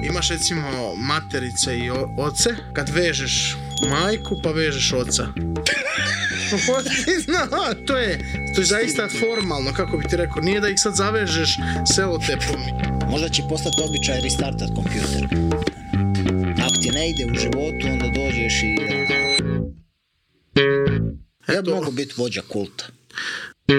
Imaš recimo materice i oce, kad vežeš majku pa vežeš oca. To je zaista formalno, kako bi ti rekao, nije da ih sad zavežeš selotepom. Možda će postati običaj restartat kompjuter. Ako ti ne ide u životu, onda dođeš i... Ja bi mogu biti vođa kulta.